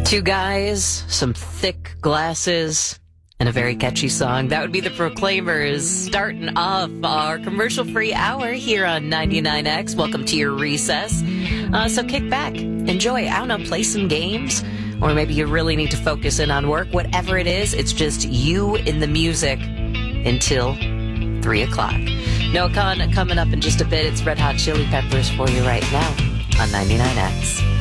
Two guys, some thick glasses, and a very catchy song. That would be the Proclaimers starting off our commercial-free hour here on 99X. Welcome to your recess. So kick back, enjoy. I don't know, play some games, or maybe you really need to focus in on work. Whatever it is, it's just you in the music until 3 o'clock. Noah Khan coming up in just a bit. It's Red Hot Chili Peppers for you right now on 99X.